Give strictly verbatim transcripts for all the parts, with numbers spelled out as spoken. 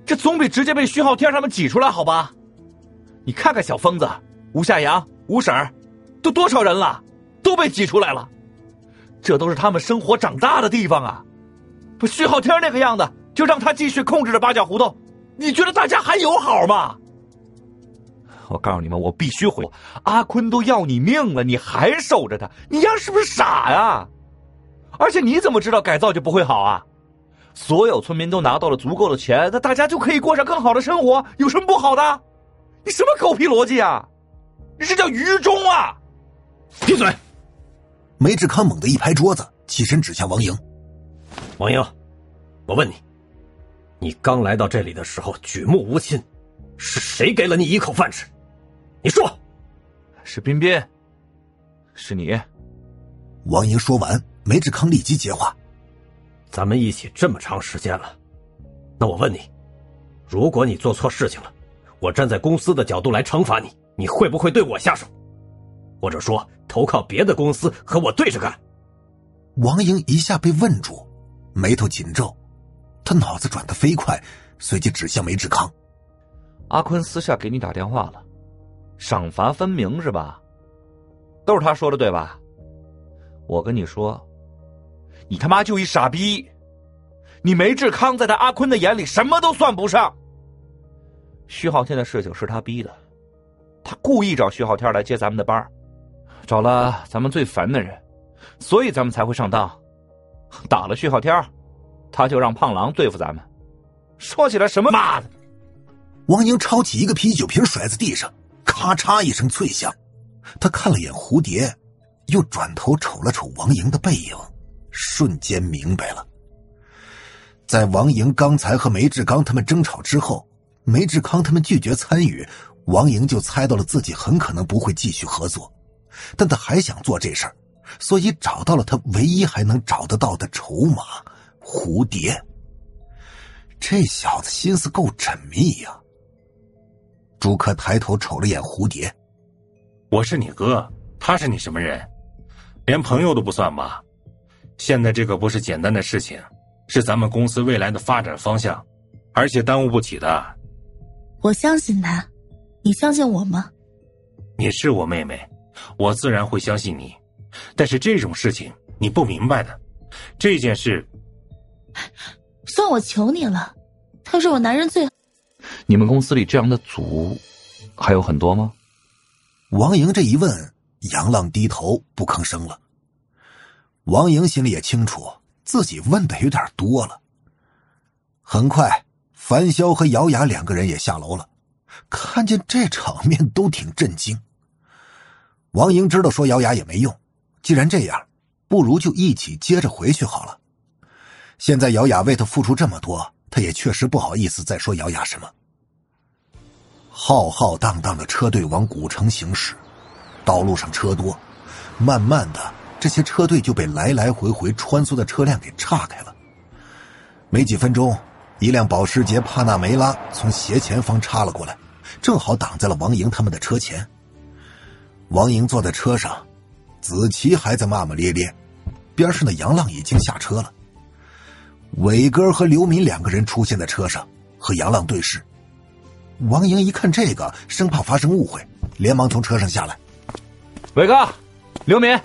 这总比直接被徐浩天他们挤出来好吧？你看看小疯子、吴夏阳、吴婶儿，都多少人了，都被挤出来了。这都是他们生活长大的地方啊！不，徐浩天那个样子，就让他继续控制着八角胡同，你觉得大家还有好吗？我告诉你们，我必须回。阿坤都要你命了，你还守着他，你丫是不是傻呀？而且你怎么知道改造就不会好啊？所有村民都拿到了足够的钱，那大家就可以过上更好的生活，有什么不好的？你什么狗屁逻辑啊？你这叫愚忠啊！ 闭嘴！梅志康猛地一拍桌子，起身指向王莹。 王莹，我问你，你刚来到这里的时候举目无亲，是谁给了你一口饭吃？你说。 是彬彬，是你。 王莹说完，梅志康立即接话。 咱们一起这么长时间了，那我问你，如果你做错事情了，我站在公司的角度来惩罚你，你会不会对我下手？或者说投靠别的公司和我对着干？ 王莹一下被问住，眉头紧皱，他脑子转得飞快，随即指向梅志康。 阿坤私下给你打电话了，赏罚分明是吧？都是他说的对吧？我跟你说，你他妈就一傻逼，你梅志康在他阿坤的眼里什么都算不上。徐浩天的事情是他逼的，他故意找徐浩天来接咱们的班，找了咱们最烦的人，所以咱们才会上当。打了徐浩天，他就让胖狼对付咱们。说起来什么妈的！ 王莹抄起一个啤酒瓶甩在地上，咔嚓一声脆响。他看了眼蝴蝶，又转头瞅了瞅王莹的背影，瞬间明白了。在王莹刚才和梅志刚他们争吵之后，梅志康他们拒绝参与，王莹就猜到了自己很可能不会继续合作，但他还想做这事儿，所以找到了他唯一还能找得到的筹码——蝴蝶。这小子心思够缜密呀、啊！朱克抬头瞅了眼蝴蝶。 我是你哥，他是你什么人？连朋友都不算吧？现在这个不是简单的事情，是咱们公司未来的发展方向，而且耽误不起的。 我相信他，你相信我吗？ 你是我妹妹，我自然会相信你。但是这种事情你不明白的，这件事…… 算我求你了，他是我男人最…… 你们公司里这样的组还有很多吗？ 王莹这一问，杨浪低头不吭声了。王莹心里也清楚，自己问的有点多了。很快，樊潇和姚雅两个人也下楼了，看见这场面都挺震惊。王莹知道说姚雅也没用，既然这样，不如就一起接着回去好了。现在姚雅为他付出这么多，他也确实不好意思再说姚雅什么。浩浩荡荡的车队往古城行驶，道路上车多，慢慢的这些车队就被来来回回穿梭的车辆给岔开了。没几分钟，一辆保时捷帕纳梅拉从斜前方插了过来，正好挡在了王莹他们的车前。王莹坐在车上，子琪还在骂骂咧咧，边上的杨浪已经下车了。伟哥和刘敏两个人出现在车上，和杨浪对视。王莹一看这个，生怕发生误会，连忙从车上下来。 伟哥，刘敏。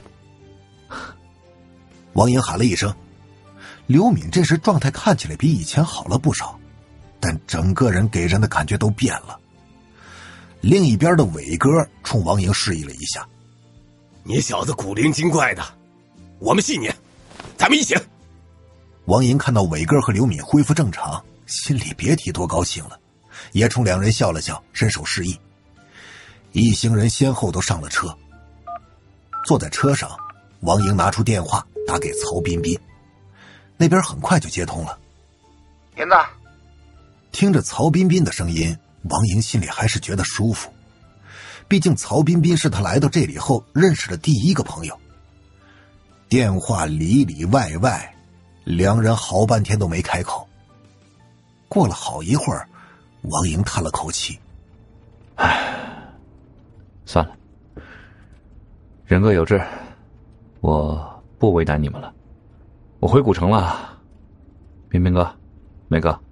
王莹喊了一声。刘敏这时状态看起来比以前好了不少，但整个人给人的感觉都变了。另一边的伟哥冲王莹示意了一下。 你小子古灵精怪的，我们信你，咱们一起。 王莹看到伟哥和刘敏恢复正常，心里别提多高兴了，也冲两人笑了笑，伸手示意。一行人先后都上了车。坐在车上，王莹拿出电话打给曹彬彬，那边很快就接通了。 银子， 听着曹彬彬的声音，王莹心里还是觉得舒服，毕竟曹彬彬是他来到这里后认识的第一个朋友。电话里里外外，两人好半天都没开口。过了好一会儿，王莹叹了口气： 唉，算了，人各有志，我不为难你们了。我回古城了，彬彬哥，梅哥，